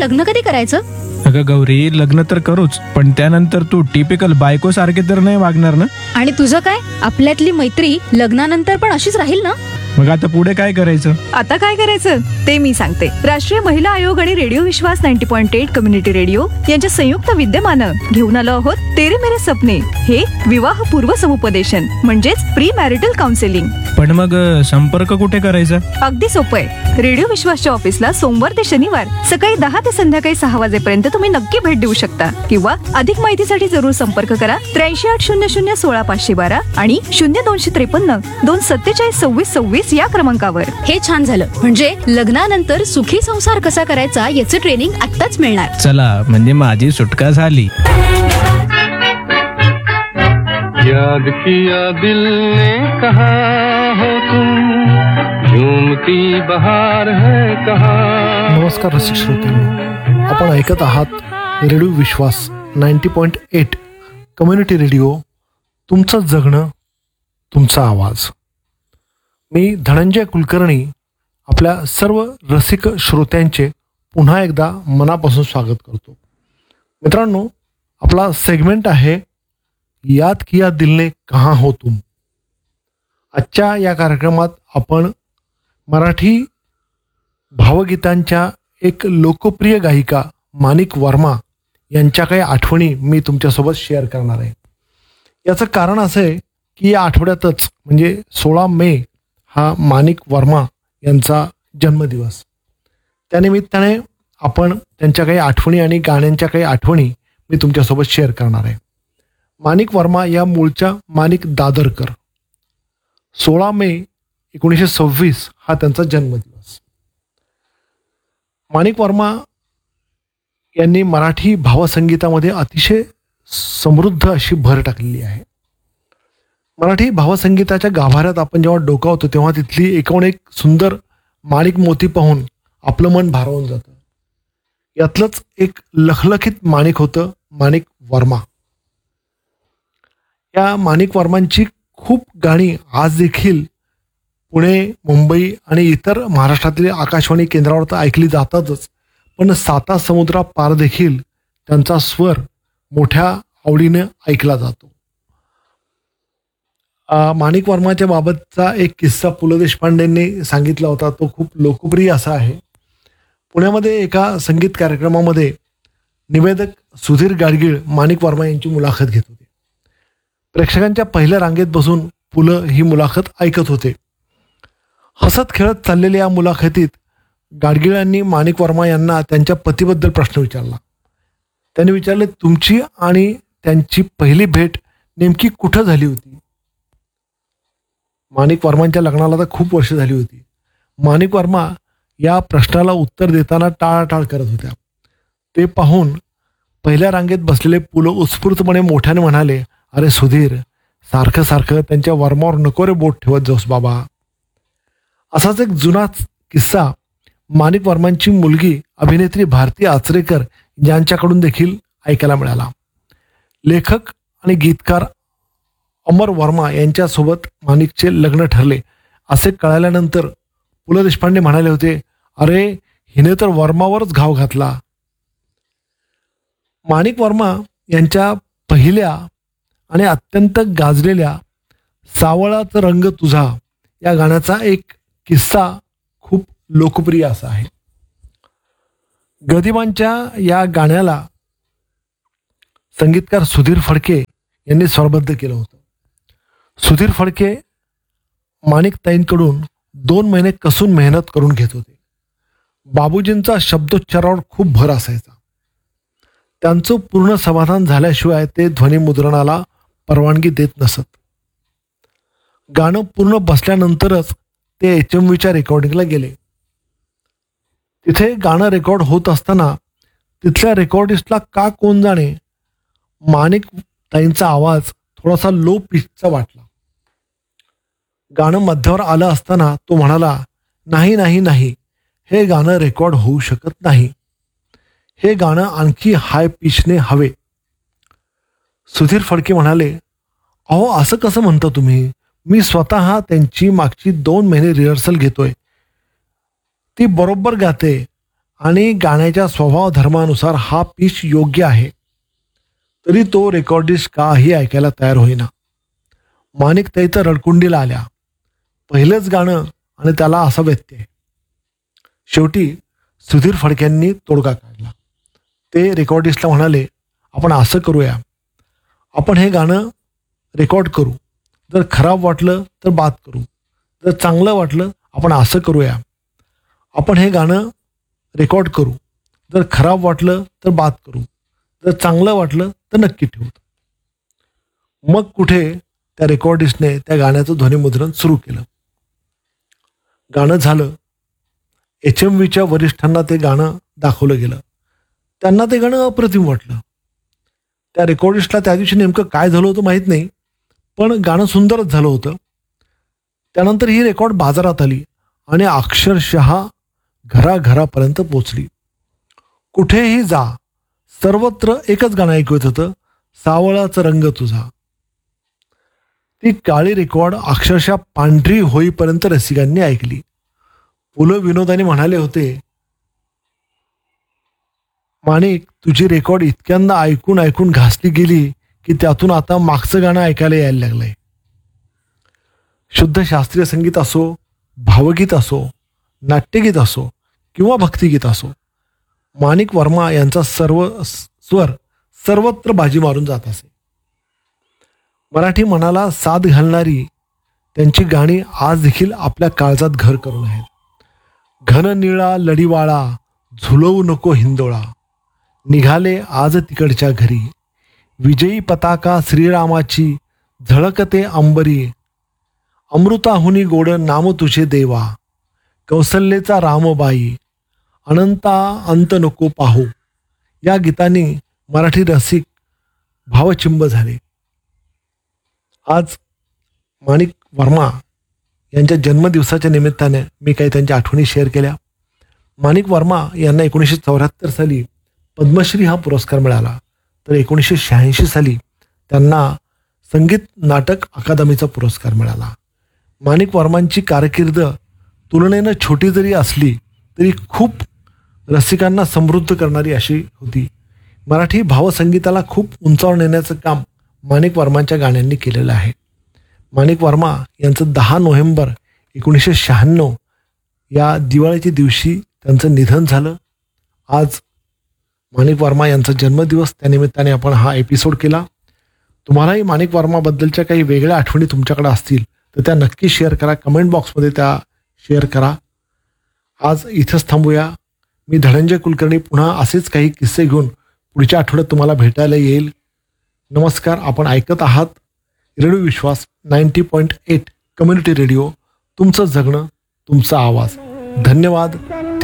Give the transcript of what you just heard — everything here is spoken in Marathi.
लग्न कधी करायचं? अगं गौरी, लग्न तर करूच, पण त्यानंतर तू टिपिकल बायको सारखे तर नाही वागणार ना? आणि तुझं काय? आपल्यातली मैत्री लग्नानंतर पण अशीच राहील ना? मग आता पुढे काय करायचं? आता काय करायचं ते मी सांगते. राष्ट्रीय महिला आयोग आणि रेडिओ विश्वास 90.8 कम्युनिटी रेडिओ यांच्या संयुक्त विद्यमानं घेऊन आलो आहोत तेरे मेरे सपने, हे विवाहपूर्व समुपदेशन म्हणजेच प्री मॅरिटल काउन्सिलिंग. पण मग संपर्क कुठे करायचा? अगदी सोपं आहे. रेडिओ विश्वासच्या ऑफिसला सोमवार ते शनिवार सकाळी 10 ते संध्याकाळी 6 वाजेपर्यंत तुम्ही नक्की भेट देऊ शकता. किंवा अधिक माहितीसाठी जरूर संपर्क करा 8380016512 आणि 0253-2472626 या क्रमांकावर. हे छान झालं. म्हणजे लग्नानंतर सुखी संसार कसा करायचा याचं ट्रेनिंग आत्ताच मिळणार. चला, म्हणजे माझी सुटका झाली. याद किया दिल ने कहा हो तुम, झूमती बहार है कहा. नमस्कार रसिक श्रोत्यांनो, आपण ऐकत आहात रेडिओ विश्वास 90.8 कम्युनिटी रेडिओ, तुमचं जगणं तुमचा आवाज. मी धनंजय कुलकर्णी आपल्या सर्व रसिक श्रोत्यांचे पुन्हा एकदा मनापासून स्वागत करतो. मित्रांनो, आपला सेगमेंट आहे याद किया दिल ने कहा हो तुम. आजच्या या कार्यक्रमात आपण मराठी भावगीतांच्या एक लोकप्रिय गायिका माणिक वर्मा यांच्या काही आठवणी मी तुमच्यासोबत शेअर करणार आहे. याचं कारण असं आहे की या आठवड्यातच म्हणजे 16 मे हा माणिक वर्मा यांचा जन्मदिवस. त्यानिमित्ताने आपण त्यांच्या काही आठवणी आणि गाण्यांच्या काही आठवणी मी तुमच्यासोबत शेअर करणार आहे. माणिक वर्मा या मूळच्या माणिक दादरकर. 16 मे 1926 हा त्यांचा जन्मदिवस. माणिक वर्मा यांनी मराठी भावसंगीतामध्ये अतिशय समृद्ध अशी भर टाकलेली आहे. मराठी भावसंगीताच्या गाभाऱ्यात आपण जेव्हा डोकावतो तेव्हा तिथली एकूण एक सुंदर माणिक मोती पाहून आपलं मन भारावून जातं. यातलंच एक लखलखीत माणिक होतं माणिक वर्मा. या माणिक वर्मांची खूप गाणी आज देखील पुणे, मुंबई आणि इतर महाराष्ट्रातील आकाशवाणी केंद्रावर तर ऐकली जातातच, पण साता समुद्रा पार देखील त्यांचा स्वर मोठ्या आवडीने ऐकला जातो. माणिक वर्माच्या बाबतचा एक किस्सा पु ल देशपांडेंनी सांगितला होता. तो खूप लोकप्रिय असा आहे. पुण्यामध्ये एका संगीत कार्यक्रमामध्ये निवेदक सुधीर गाडगीळ माणिक वर्मा यांची मुलाखत घेत होते. प्रेक्षकांच्या पहिल्या रांगेत बसून पु ल ही मुलाखत ऐकत होते. हसत खेळत चाललेल्या या मुलाखतीत गाडगिळांनी माणिक वर्मा यांना त्यांच्या पतीबद्दल प्रश्न विचारला. त्यांनी विचारले, तुमची आणि त्यांची पहिली भेट नेमकी कुठं झाली होती? माणिक वर्मांच्या लग्नाला तर खूप वर्ष झाली होती. माणिक वर्मा या प्रश्नाला उत्तर देताना टाळाटाळ करत होत्या. ते पाहून पहिल्या रांगेत बसलेले पु ल उत्स्फूर्तपणे मोठ्याने म्हणाले, अरे सुधीर, सारखं सारखं त्यांच्या वर्मावर नको रे बोट ठेवत जाऊस बाबा. असाच एक जुनाच किस्सा माणिक वर्मांची मुलगी अभिनेत्री भारती आचरेकर यांच्याकडून देखील ऐकायला मिळाला. लेखक आणि गीतकार अमर वर्मा यांच्यासोबत माणिकचे लग्न ठरले असे कळाल्यानंतर पु ल देशपांडे म्हणाले होते, अरे हिने तर वर्मावरच घाव घातला. माणिक वर्मा यांच्या पहिल्या आणि अत्यंत गाजलेल्या सावळाचा रंग तुझा या गाण्याचा एक किस्सा खूप लोकप्रिय असा आहे. गदिमांच्या या गाण्याला संगीतकार सुधीर फडके यांनी स्वरबद्ध केलं होतं. सुधीर फडके माणिकताईंकडून 2 महिने कसून मेहनत करून घेत होते. बाबूजींचा शब्दोच्चारावर खूप भर असायचा. त्यांचं पूर्ण समाधान झाल्याशिवाय ते ध्वनिमुद्रणाला परवानगी देत नसत. गाणं पूर्ण बसल्यानंतरच ते HMVच्या रेकॉर्डिंगला गेले. तिथे गाणं रेकॉर्ड होत असताना तिथल्या रेकॉर्डिस्टला का कोण जाणे माणिक ताईंचा आवाज थोडासा लो पिचचा वाटला. गाणं मध्यावर आलं असताना तो म्हणाला, नाही नाही नाही, हे गाणं रेकॉर्ड होऊ शकत नाही, हे गाणं आणखी हाय पिचने हवे. सुधीर फडके म्हणाले, अहो असं कसं म्हणता तुम्ही? मी स्वतः त्यांची मागची 2 महिने रिहर्सल घेतोय. ती बरोबर गाते आणि गाण्याच्या स्वभाव धर्मानुसार हा पिच योग्य आहे, तरी तो रेकॉर्डिस्ट काही ऐकायला तयार होईना. माणिकताई तर रडकुंडीला आल्या. पहिलंच गाणं आणि त्याला असा व्यत्यय. शेवटी सुधीर फडक्यांनी तोडगा काढला. ते रेकॉर्डिस्टला म्हणाले, आपण असं करूया, आपण हे गाणं रेकॉर्ड करू. जर खराब वाटलं तर बात करू. जर चांगलं वाटलं आपण असं करूया, आपण हे गाणं रेकॉर्ड करू. जर खराब वाटलं तर बात करू. जर चांगलं वाटलं तर नक्की ठेवू. मग कुठे त्या रेकॉर्डिस्टने त्या गाण्याचं ध्वनिमुद्रण सुरू केलं. गाणं झालं. HMVच्या वरिष्ठांना ते गाणं दाखवलं गेलं. त्यांना ते गाणं अप्रतिम वाटलं. त्या रेकॉर्डिस्टला त्या दिवशी नेमकं काय झालं होतं माहीत नाही, पण गाणं सुंदरच झालं होतं. त्यानंतर ही रेकॉर्ड बाजारात आली आणि अक्षरशः घराघरापर्यंत पोचली. कुठेही जा, सर्वत्र एकच गाणं ऐकू येत होतं, सावळाचा रंग तुझा. ती काळी रेकॉर्ड अक्षरशः पांढरी होईपर्यंत रसिकांनी ऐकली. पु ल विनोदाने म्हणाले होते, माणिक, तुझी रेकॉर्ड इतक्यांदा ऐकून ऐकून घासली गेली की त्यातून आता मागचं गाणं ऐकायला यायला लागलंय. शुद्ध शास्त्रीय संगीत असो, भावगीत असो, नाट्यगीत असो किंवा भक्तिगीत असो, माणिक वर्मा यांचा स्वर सर्वत्र बाजी मारून जात असे. मराठी मनाला साथ घालणारी त्यांची गाणी आज देखील आपल्या काळजात घर करून आहेत. घन निळा लढीवाळा, झुलवू नको हिंदोळा, निघाले आज तिकडच्या घरी, विजयी पताका श्रीरामाची झळकते अंबरी, अमृताहुनी गोड नाम तुझे देवा, कौसल्येचा रामबाई, अनंता अंत नको पाहू, या गीतांनी मराठी रसिक भावचिंब झाले. आज माणिक वर्मा यांच्या जन्मदिवसाच्या निमित्ताने मी काही त्यांच्या आठवणी शेअर केल्या. माणिक वर्मा यांना 1974 साली पद्मश्री हा पुरस्कार मिळाला, तर 1986 साली त्यांना संगीत नाटक अकादमीचा पुरस्कार मिळाला. माणिक वर्मांची कारकीर्द तुलनेनं छोटी जरी असली तरी खूप रसिकांना समृद्ध करणारी अशी होती. मराठी भावसंगीताला खूप उंचावर नेण्याचं काम माणिक वर्मांच्या गाण्यांनी केलेलं आहे. माणिक वर्मा यांचं 10 नोव्हेंबर 1996 या दिवाळीच्या दिवशी त्यांचं निधन झालं. आज माणिक वर्मा यांचा जन्मदिवस, त्यानिमित्ताने आपण हा एपिसोड केला. तुम्हालाही माणिक वर्माबद्दलच्या काही वेगळ्या आठवणी तुमच्याकडे असतील तर त्या नक्की शेअर करा. कमेंट बॉक्समध्ये त्या शेअर करा. आज इथंच थांबूया. मी धनंजय कुलकर्णी पुन्हा असेच काही किस्से घेऊन पुढच्या आठवड्यात तुम्हाला भेटायला येईल. नमस्कार. आपण ऐकत आहात रेडिओ विश्वास 90.8 कम्युनिटी रेडिओ. तुमचं जगणं, तुमचा आवाज. धन्यवाद.